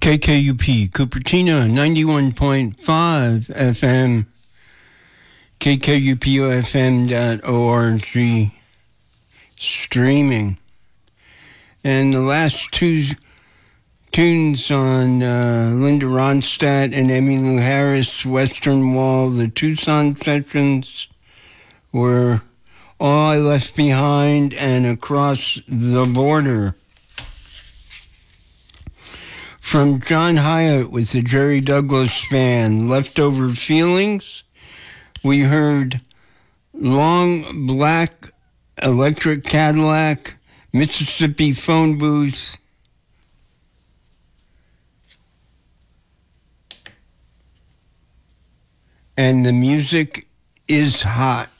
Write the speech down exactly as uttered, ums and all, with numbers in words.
K K U P, Cupertino, ninety-one point five F M, K K U P O F M dot org, streaming. And the last two tunes on uh, Linda Ronstadt and Emmylou Harris, Western Wall, the Tucson sessions, were All I Left Behind and Across the Border. From John Hyatt with the Jerry Douglas Band, Leftover Feelings, we heard Long Black Electric Cadillac, Mississippi Phone Booth, and The Music Is Hot.